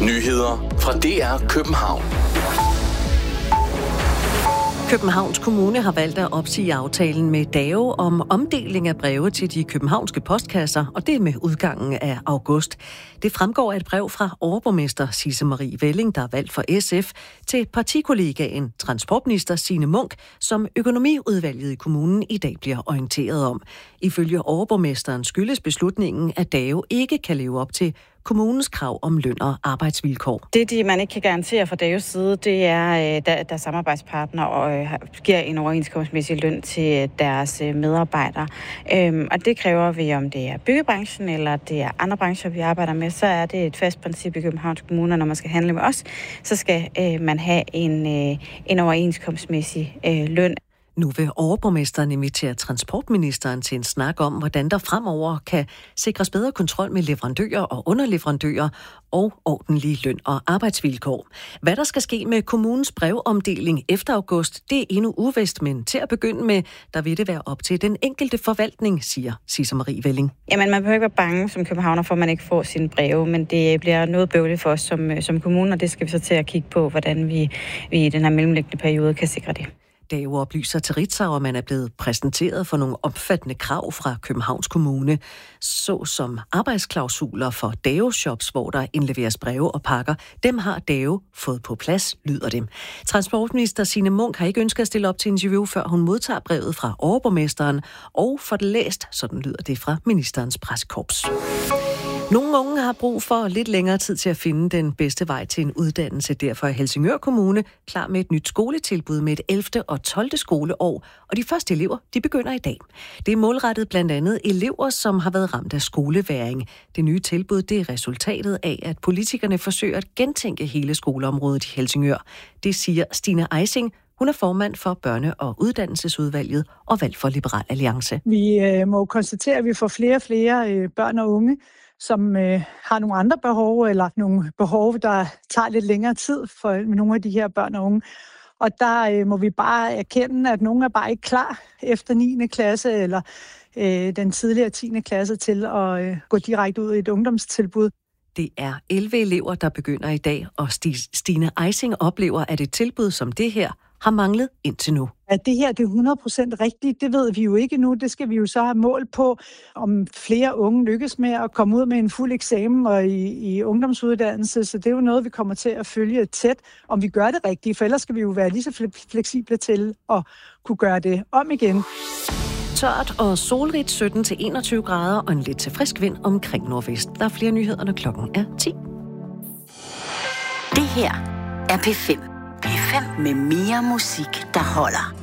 Nyheder fra DR København. Københavns Kommune har valgt at opsige aftalen med DAO om omdeling af breve til de københavnske postkasser, og det med udgangen af august. Det fremgår af et brev fra overborgmester Sisse Marie Velling, der er valgt for SF, til partikollegaen transportminister Signe Munk, som økonomiudvalget i kommunen i dag bliver orienteret om. Ifølge overborgmesteren skyldes beslutningen, at DAO ikke kan leve op til kommunens krav om løn og arbejdsvilkår. Det, man ikke kan garantere fra DAOs side, det er, der samarbejdspartner og giver en overenskomstmæssig løn til deres medarbejdere. Og det kræver vi, om det er byggebranchen eller det er andre brancher, vi arbejder med, så er det et fast princip i Københavns Kommune, når man skal handle med os, så skal man have en overenskomstmæssig løn. Nu vil overborgmesteren invitere transportministeren til en snak om, hvordan der fremover kan sikres bedre kontrol med leverandører og underleverandører og ordentlige løn- og arbejdsvilkår. Hvad der skal ske med kommunens brevomdeling efter august, det er endnu uvist, men til at begynde med, der vil det være op til den enkelte forvaltning, siger Sisse Marie Velling. Jamen, man behøver ikke være bange som københavner, for man ikke får sine breve, men det bliver noget bøvligt for os som kommune, og det skal vi så til at kigge på, hvordan vi i den her mellemliggende periode kan sikre det. DAO oplyser til Ritzau, at man er blevet præsenteret for nogle omfattende krav fra Københavns Kommune, såsom arbejdsklausuler for DAO-shops, hvor der indleveres breve og pakker. Dem har DAO fået på plads, lyder det. Transportminister Signe Munk har ikke ønsket at stille op til interview, før hun modtager brevet fra overborgmesteren, og får det læst, sådan lyder det fra ministerens pressekorps. Nogle unge har brug for lidt længere tid til at finde den bedste vej til en uddannelse. Derfor er Helsingør Kommune klar med et nyt skoletilbud med et 11. og 12. skoleår, og de første elever, de begynder i dag. Det er målrettet blandt andet elever, som har været ramt af skolevægring. Det nye tilbud, det er resultatet af, at politikerne forsøger at gentænke hele skoleområdet i Helsingør. Det siger Stine Eising. Hun er formand for Børne- og Uddannelsesudvalget og valgt for Liberal Alliance. Vi må konstatere, at vi får flere og flere børn og unge, som har nogle andre behov, eller nogle behov, der tager lidt længere tid for nogle af de her børn og unge. Og der må vi bare erkende, at nogle er bare ikke klar efter 9. klasse, eller den tidligere 10. klasse til at gå direkte ud i et ungdomstilbud. Det er 11 elever, der begynder i dag, og Stine Eising oplever, at et tilbud som det her har manglet indtil nu. At det her det er 100% rigtigt, det ved vi jo ikke nu. Det skal vi jo så have mål på, om flere unge lykkes med at komme ud med en fuld eksamen og i ungdomsuddannelse. Så det er jo noget, vi kommer til at følge tæt, om vi gør det rigtigt. For ellers skal vi jo være lige så fleksible til at kunne gøre det om igen. Tørt og solrigt 17-21 grader og en lidt til frisk vind omkring nordvest. Der er flere nyheder, når klokken er 10. Det her er P5. P5 med mere musik, der holder.